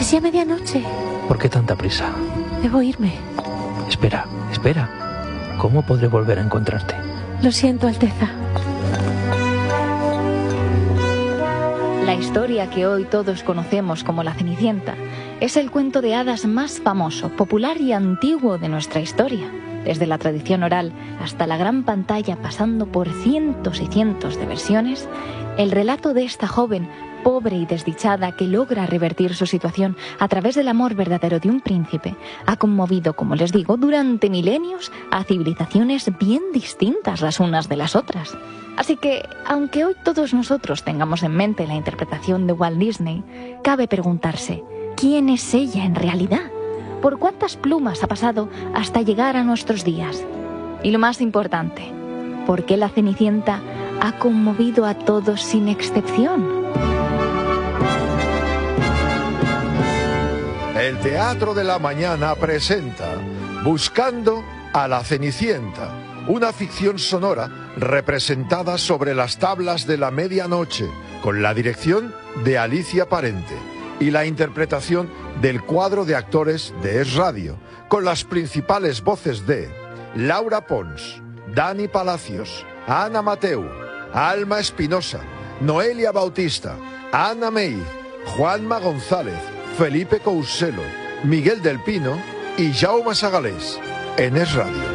Es ya medianoche. ¿Por qué tanta prisa? Debo irme. Espera. ¿Cómo podré volver a encontrarte? Lo siento, Alteza. La historia que hoy todos conocemos como La Cenicienta es el cuento de hadas más famoso, popular y antiguo de nuestra historia. Desde la tradición oral hasta la gran pantalla, pasando por cientos y cientos de versiones, el relato de esta joven, pobre y desdichada, que logra revertir su situación a través del amor verdadero de un príncipe, ha conmovido, como les digo, durante milenios a civilizaciones bien distintas las unas de las otras. Así que, aunque hoy todos nosotros tengamos en mente la interpretación de Walt Disney, cabe preguntarse, ¿quién es ella en realidad? ¿Por cuántas plumas ha pasado hasta llegar a nuestros días? Y lo más importante, ¿por qué la Cenicienta ha conmovido a todos sin excepción? El Teatro de la Mañana presenta Buscando a la Cenicienta, una ficción sonora representada sobre las tablas de la medianoche, con la dirección de Alicia Parente y la interpretación del cuadro de actores de Es Radio, con las principales voces de Laura Pons, Dani Palacios, Ana Mateu, Alma Espinosa, Noelia Bautista, Ana May, Juanma González, Felipe Couselo, Miguel del Pino y Jaume Sagalés, en Es Radio.